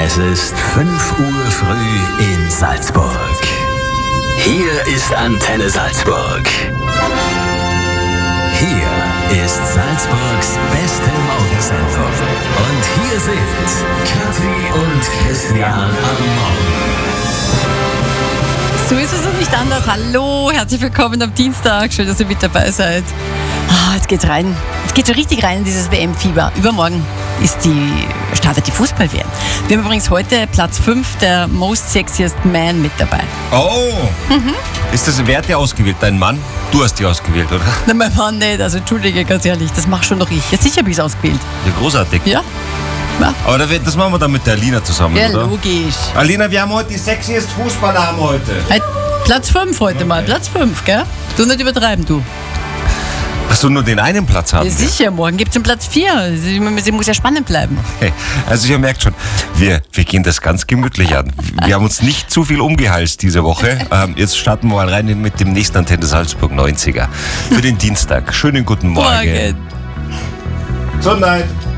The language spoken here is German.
Es ist 5 Uhr früh in Salzburg. Hier ist Antenne Salzburg. Hier ist Salzburgs beste Morgensendung. Und hier sind Kathi und Christian am Morgen. So ist es und nicht anders. Hallo, herzlich willkommen am Dienstag. Schön, dass ihr mit dabei seid. Jetzt geht's rein. Jetzt geht's schon richtig rein in dieses WM-Fieber. Übermorgen startet die Fußball-WM. Wir haben übrigens heute Platz 5 der Most Sexiest Man mit dabei. Oh! Wer hat die ausgewählt? Dein Mann? Du hast die ausgewählt, oder? Nein, mein Mann nicht. Also entschuldige, ganz ehrlich, das mach schon noch ich. Ja, sicher habe ich es ausgewählt. Ja, großartig. Ja? Aber das machen wir dann mit der Alina zusammen, Ja, oder? logisch. Alina, wir haben heute die sexiest Fußballer heute. Platz 5 heute mal. Platz 5, gell? Du nicht übertreiben, du. Hast du nur den einen Platz haben? Ja, sicher, morgen gibt es Platz 4. Sie muss ja spannend bleiben. Okay. Also ihr merkt schon, wir gehen das ganz gemütlich an. Wir haben uns nicht zu viel umgehalst diese Woche. Jetzt starten wir mal rein mit dem nächsten Antenne Salzburg 90er. Für den Dienstag. Schönen guten Morgen. Morgen. Gesundheit.